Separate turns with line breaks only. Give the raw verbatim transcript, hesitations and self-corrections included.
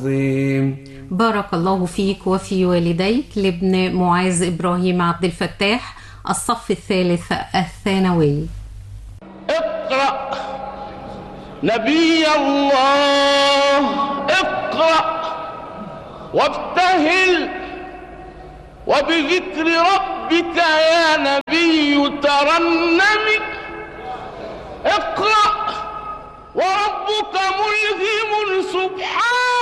عظيم.
بارك الله فيك وفي والديك لابن معاذ إبراهيم عبد الفتاح، الصف الثالث الثانوي.
اقرأ نبي الله، اقرأ وابتهل وبذكر ربك يا نبي ترنم. اقرأ وربك ملهم سبحانه